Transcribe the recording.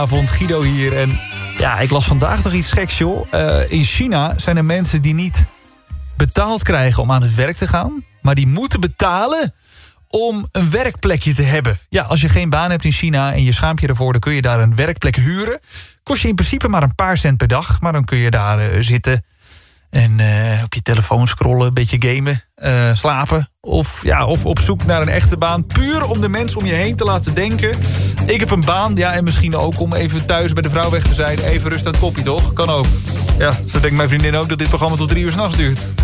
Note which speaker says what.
Speaker 1: Avond, Guido hier. En ja, ik las vandaag nog iets geks, joh. In China zijn er mensen die niet betaald krijgen om aan het werk te gaan, maar die moeten betalen om een werkplekje te hebben. Ja, als je geen baan hebt in China en je schaamt je ervoor, dan kun je daar een werkplek huren. Kost je in principe maar een paar cent per dag, maar dan kun je daar zitten en op je telefoon scrollen, een beetje gamen, slapen. Of op zoek naar een echte baan. Puur om de mensen om je heen te laten denken: ik heb een baan, ja, en misschien ook om even thuis bij de vrouw weg te zijn. Even rust aan het koppie, toch? Kan ook. Ja, zo denkt mijn vriendin ook dat dit programma tot 3 uur 's nachts duurt.